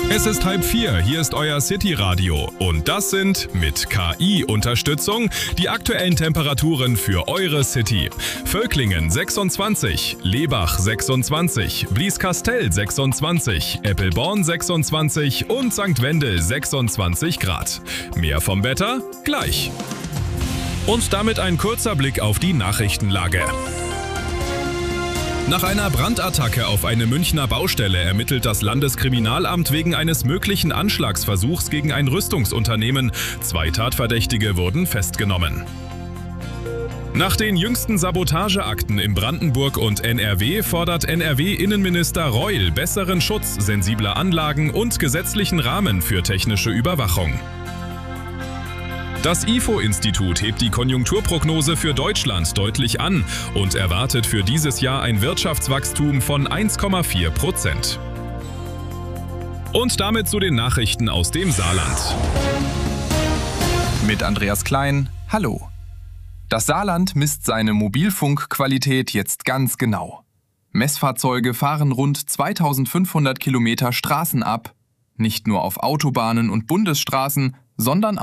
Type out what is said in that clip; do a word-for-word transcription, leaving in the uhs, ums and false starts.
Es ist halb vier, hier ist euer City-Radio und das sind mit K I-Unterstützung die aktuellen Temperaturen für eure City. Völklingen sechsundzwanzig, Lebach sechsundzwanzig, Blieskastel sechsundzwanzig, Eppelborn sechsundzwanzig und Sankt Wendel sechsundzwanzig Grad. Mehr vom Wetter gleich. Und damit ein kurzer Blick auf die Nachrichtenlage. Nach einer Brandattacke auf eine Münchner Baustelle ermittelt das Landeskriminalamt wegen eines möglichen Anschlagsversuchs gegen ein Rüstungsunternehmen. Zwei Tatverdächtige wurden festgenommen. Nach den jüngsten Sabotageakten in Brandenburg und N R W fordert N R W-Innenminister Reul besseren Schutz sensibler Anlagen und gesetzlichen Rahmen für technische Überwachung. Das I F O-Institut hebt die Konjunkturprognose für Deutschland deutlich an und erwartet für dieses Jahr ein Wirtschaftswachstum von eins Komma vier Prozent. Und damit zu den Nachrichten aus dem Saarland. Mit Andreas Klein, hallo. Das Saarland misst seine Mobilfunkqualität jetzt ganz genau. Messfahrzeuge fahren rund zweitausendfünfhundert Kilometer Straßen ab, nicht nur auf Autobahnen und Bundesstraßen, sondern